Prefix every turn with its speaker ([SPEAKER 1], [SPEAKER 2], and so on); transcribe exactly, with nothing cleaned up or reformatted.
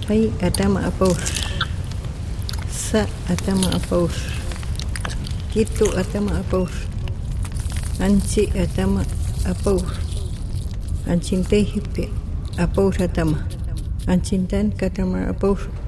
[SPEAKER 1] Hai atama apaus. Sa atama apaus. Kitu atama apaus. Ansi atama apaus. Ansintehipe apaus atama. Ansintan katama apaus.